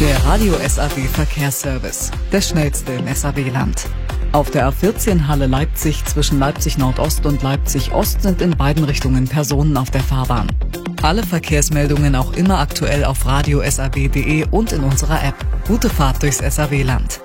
Der Radio SAW Verkehrsservice, der schnellste im SAW-Land. Auf der A14 Halle Leipzig zwischen Leipzig Nordost und Leipzig Ost sind in beiden Richtungen Personen auf der Fahrbahn. Alle Verkehrsmeldungen auch immer aktuell auf radiosaw.de und in unserer App. Gute Fahrt durchs SAW-Land.